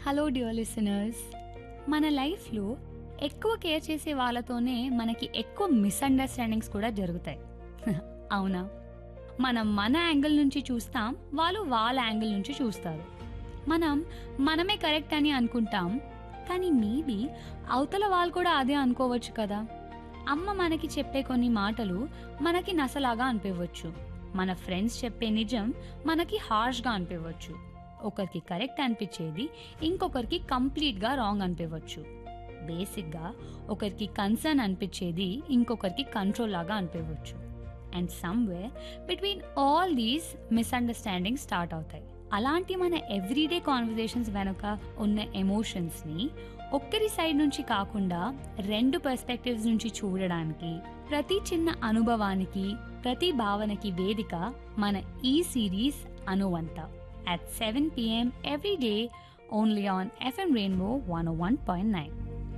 Hello dear listeners. మన లైఫ్లో ఎక్కువ కేర్ చేసే వాళ్ళతోనే మనకి ఎక్కువ మిస్అండర్స్టాండింగ్స్ కూడా జరుగుతాయి. అవునా? మనం మన యాంగిల్ నుంచి చూస్తాం, వాళ్ళు వాళ్ళ యాంగిల్ నుంచి చూస్తారు. మనం మనమే కరెక్ట్ అని అనుకుంటాం, కానీ మేబీ అవతల వాళ్ళు కూడా అదే అనుకోవచ్చు కదా. అమ్మ మనకి చెప్పే కొన్ని మాటలు మనకి నసలాగా అనిపించవచ్చు. మన ఫ్రెండ్స్ చెప్పే నిజం మనకి హార్ష్గా అనిపించవచ్చు. ఒకరికి కరెక్ట్ అనిపించేది ఇంకొకరికి కంప్లీట్గా రాంగ్ అనిపించవచ్చు. బేసిక్గా ఒకరికి కన్సర్న్ అనిపించేది ఇంకొకరికి కంట్రోల్ లాగా అనిపించవచ్చు. And somewhere between all these misunderstanding start అవుతాయి. అలాంటి మన ఎవ్రీడే కాన్వర్జేషన్స్ వెనుక ఉన్న ఎమోషన్స్ని ఒక్కరి సైడ్ నుంచి కాకుండా రెండు పర్స్పెక్టివ్స్ నుంచి చూడడానికి, ప్రతి చిన్న అనుభవానికి, ప్రతి భావనకి వేదిక మన ఈ series అనువంత at 7 p.m. every day only on FM Rainbow 101.9.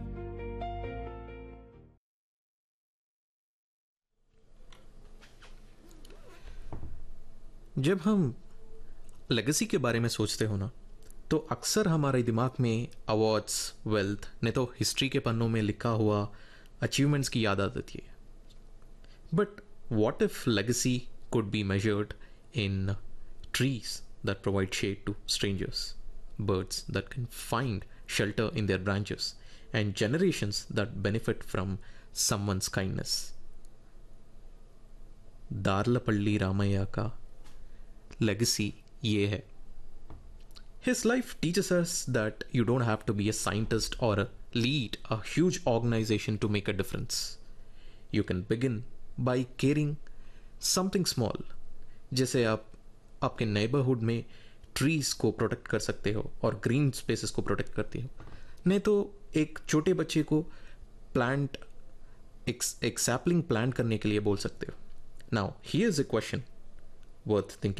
जब हम लेगेसी के बारे में सोचते हो ना, तो अक्सर हमारे दिमाग में अवार्ड्स, वेल्थ ने तो हिस्ट्री के पन्नों में लिखा हुआ अचीवमेंट्स की याद आ जाती है. But what if legacy could be measured in trees that provide shade to strangers, birds that can find shelter in their branches, and generations that benefit from someone's kindness. दार्लपल्ली Ramaiah का legacy ये है. His life teaches us that you don't have to be a scientist or lead a huge organization to make a difference. You can begin by caring something small. जैसे आप आपके neighbourhood में trees को protect कर सकते हो और green spaces को प्रोटेक्ट करती हो. नहीं तो एक छोटे बच्चे को प्लांट एक सैपलिंग प्लांट करने के लिए बोल सकते हो. Now here is a question worth thinking